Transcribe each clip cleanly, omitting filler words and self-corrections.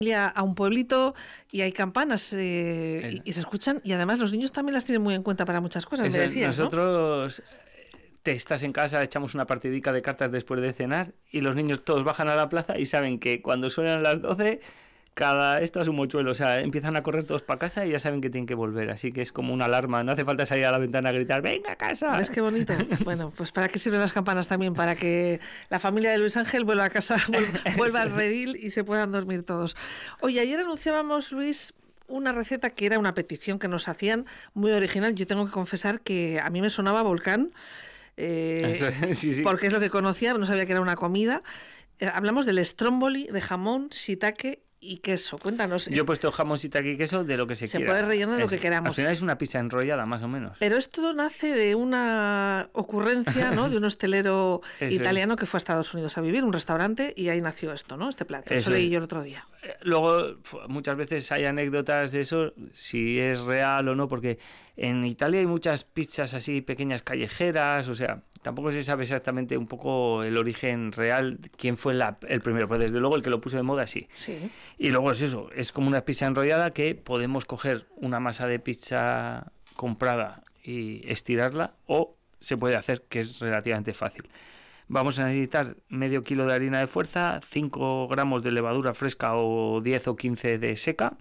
a un pueblito y hay campanas y se escuchan, y además los niños también las tienen muy en cuenta para muchas cosas, me decías, nosotros, te estás en casa, echamos una partidica de cartas después de cenar y los niños todos bajan a la plaza y saben que cuando suenan las 12, esto es un mochuelo, o sea, empiezan a correr todos para casa y ya saben que tienen que volver, así que es como una alarma, no hace falta salir a la ventana a gritar, ¡venga a casa! ¿Ves qué bonito? Bueno, pues ¿para qué sirven las campanas también? Para que la familia de Luis Ángel vuelva a casa, vuelva al redil y se puedan dormir todos. Oye, ayer anunciábamos, Luis, una receta que era una petición que nos hacían, muy original. Yo tengo que confesar que a mí me sonaba volcán, Sí. porque es lo que conocía, no sabía que era una comida. Hablamos del stromboli de jamón, shiitake y queso. Cuéntanos. Yo he puesto jamón, shiitake y queso de lo que se quiera. Se puede rellenar de lo que queramos. Al final es una pizza enrollada, más o menos. Pero esto nace de una ocurrencia, ¿no? De un hostelero italiano que fue a Estados Unidos a vivir, un restaurante, y ahí nació esto, ¿no? Este plato. Eso leí yo el otro día. Luego, muchas veces hay anécdotas de eso, si es real o no, porque en Italia hay muchas pizzas así pequeñas callejeras, o sea, tampoco se sabe exactamente un poco el origen real, quién fue el primero, pero desde luego el que lo puso de moda sí. Y luego es eso, es como una pizza enrollada que podemos coger una masa de pizza comprada y estirarla, o se puede hacer, que es relativamente fácil. Vamos a necesitar medio kilo de harina de fuerza, 5 gramos de levadura fresca o 10 o 15 de seca,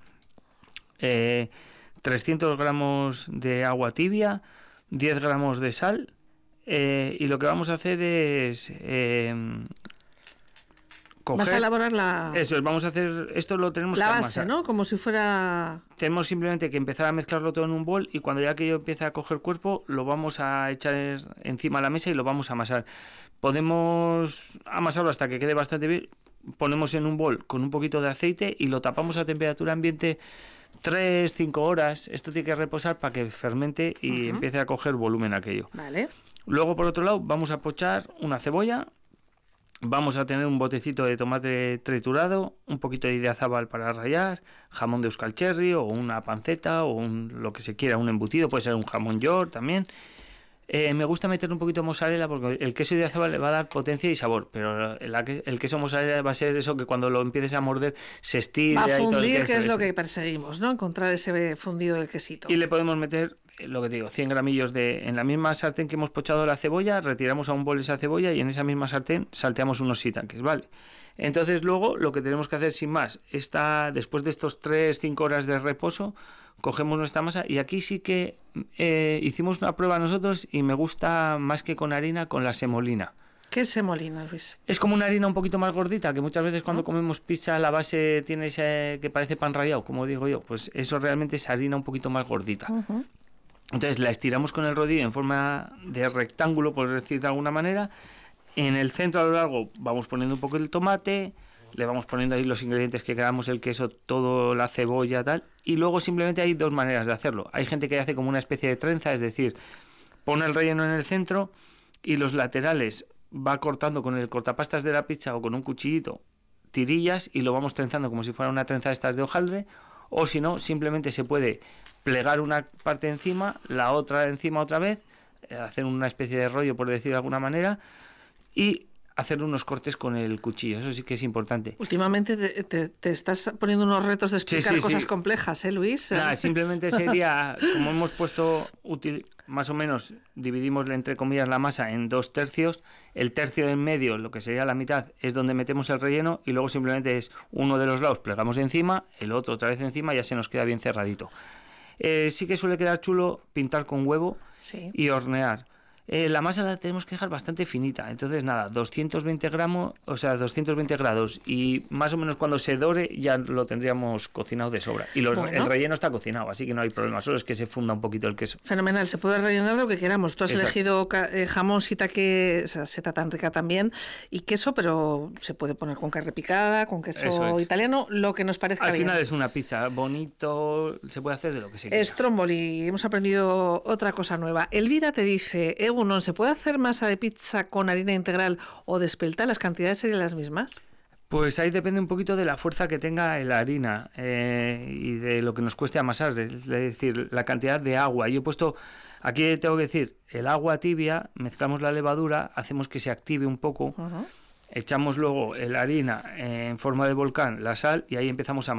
300 gramos de agua tibia, 10 gramos de sal, y lo que vamos a hacer es vas a elaborar Eso es, vamos a hacer, esto lo tenemos la que base, amasar, ¿no? Como si fuera... Tenemos simplemente que empezar a mezclarlo todo en un bol, y cuando ya aquello empiece a coger cuerpo, lo vamos a echar encima de la mesa y lo vamos a amasar. Podemos amasarlo hasta que quede bastante bien, ponemos en un bol con un poquito de aceite y lo tapamos a temperatura ambiente 3-5 horas. Esto tiene que reposar para que fermente y empiece a coger volumen aquello. Vale. Luego, por otro lado, vamos a pochar una cebolla. Vamos a tener un botecito de tomate triturado, un poquito de idiazabal para rallar, jamón de Euskal Cherry o una panceta o lo que se quiera, un embutido, puede ser un jamón york también. Me gusta meter un poquito de mozzarella porque el queso idiazabal le va a dar potencia y sabor, pero el queso mozzarella va a ser eso que cuando lo empieces a morder se estira. Va a fundir, y todo que es lo que perseguimos, ¿no? Encontrar ese fundido del quesito. Y le podemos meter, lo que te digo, 100 gramillos en la misma sartén que hemos pochado la cebolla, retiramos a un bol esa cebolla y en esa misma sartén salteamos unos shiitakes, ¿vale? Entonces luego lo que tenemos que hacer sin más, después de estos 3-5 horas de reposo, cogemos nuestra masa, y aquí sí que hicimos una prueba nosotros y me gusta más que con harina, con la semolina. ¿Qué es semolina, Luis? Es como una harina un poquito más gordita, que muchas veces cuando comemos pizza la base tiene ese que parece pan rallado, como digo yo, pues eso realmente es harina un poquito más gordita. Entonces la estiramos con el rodillo en forma de rectángulo, por decir de alguna manera. En el centro, a lo largo, vamos poniendo un poco el tomate, le vamos poniendo ahí los ingredientes que queramos, el queso, todo, la cebolla, tal. Y luego simplemente hay dos maneras de hacerlo. Hay gente que hace como una especie de trenza, es decir, pone el relleno en el centro y los laterales va cortando con el cortapastas de la pizza o con un cuchillito tirillas y lo vamos trenzando como si fuera una trenza de estas de hojaldre. O si no, simplemente se puede plegar una parte encima, la otra encima otra vez, hacer una especie de rollo, por decir de alguna manera, y hacer unos cortes con el cuchillo. Eso sí que es importante. Últimamente te estás poniendo unos retos de explicar cosas complejas, Luis? Nada, simplemente sería, como hemos puesto, más o menos, dividimos entre comillas la masa en 2 tercios, el tercio de en medio, lo que sería la mitad, es donde metemos el relleno, y luego simplemente es uno de los lados, plegamos encima, el otro otra vez encima, y ya se nos queda bien cerradito. Sí que suele quedar chulo pintar con huevo y hornear. La masa la tenemos que dejar bastante finita, entonces nada, 220 grados, y más o menos cuando se dore ya lo tendríamos cocinado de sobra. Y el relleno está cocinado, así que no hay problema, solo es que se funda un poquito el queso. Fenomenal, se puede rellenar lo que queramos. Tú has elegido jamón, shiitake, esa seta tan rica también, y queso, pero se puede poner con carne picada, con queso italiano, lo que nos parezca bien. Al final es una pizza, bonito, se puede hacer de lo que se quiera. Stromboli, hemos aprendido otra cosa nueva. Elvira te dice, ¿no se puede hacer masa de pizza con harina integral o de espelta? ¿Las cantidades serían las mismas? Pues ahí depende un poquito de la fuerza que tenga la harina y de lo que nos cueste amasar, es decir, la cantidad de agua. Yo he puesto, aquí tengo que decir, el agua tibia, mezclamos la levadura, hacemos que se active un poco echamos luego la harina en forma de volcán, la sal, y ahí empezamos a